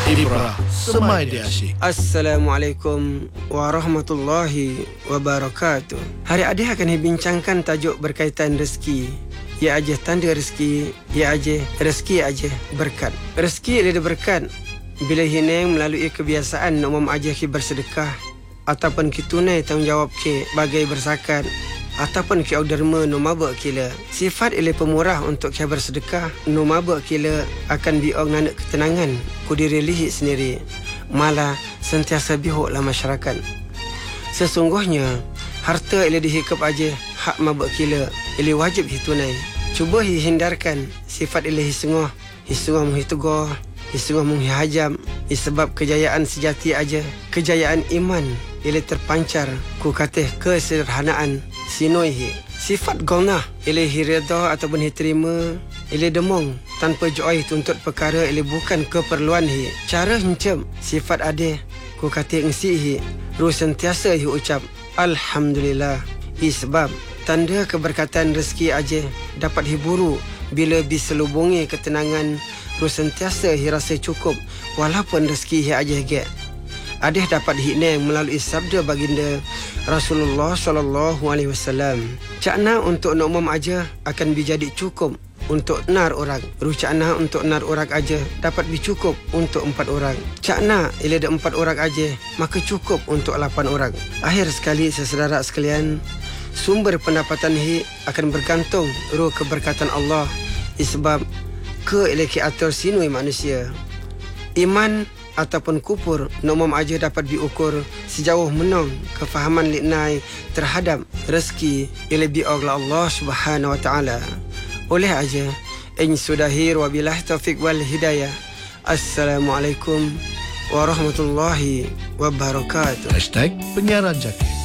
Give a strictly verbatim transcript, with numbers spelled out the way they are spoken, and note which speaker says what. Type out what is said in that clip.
Speaker 1: Ibrah, semai dia asyik.
Speaker 2: Assalamualaikum warahmatullahi wabarakatuh. Hari ini akan dibincangkan tajuk berkaitan rezeki. Ya aja tanda rezeki, ya aja rezeki aja berkat. Rezeki ada berkat bila hineng melalui kebiasaan umum aja ki bersedekah ataupun ki tunai tanggungjawab ki bagai berzakat ataupun ki derma no mabak kila. Sifat ile pemurah untuk ki bersedekah no mabak kila akan biong nanak ketenangan ku diri lihi sendiri. Malah sentiasa bihuklah masyarakat. Sesungguhnya harta ile dihikap aja hak mabak kila ile wajib hitunai. Cuba hindarkan sifat ile hisengoh, hisengoh muhitugoh, hisengoh muhihajam. Sebab kejayaan sejati aja, kejayaan iman ile terpancar ku katih kesederhanaan sinoi. Sifat gonah ile hireda ataupun diterima ile demong tanpa joy tuntut perkara ile bukan keperluan hi. Cara hincam sifat adeh ku katih ngsi hi ru sentiasa hi ucap alhamdulillah. Hi sebab tanda keberkatan rezeki aja dapat hiburu bila diselubungi ketenangan ru sentiasa hi rasa cukup walaupun rezeki hi aja ge. Adeh dapat hikneng melalui sabda baginda Rasulullah sallallahu alaihi wasallam. Cakna untuk nak umum aja akan dijadi cukup untuk nar orang. Ru cakna untuk nar orang aja dapat dicukup untuk empat orang. Cakna bila ada empat orang aja maka cukup untuk lapan orang. Akhir sekali saudara sekalian, sumber pendapatan hi akan bergantung ru keberkatan Allah. Sebab ke ilaki atur sinui manusia. Iman ataupun kufur nomom aja dapat diukur sejauh menong kefahaman liknai terhadap rezeki yang lebih oleh Allah Subhanahu wa taala. Oleh aja in sudahir wabillahi taufik wal hidayah. Assalamualaikum warahmatullahi wabarakatuh.
Speaker 1: Hashtag Penyiaran Jaki.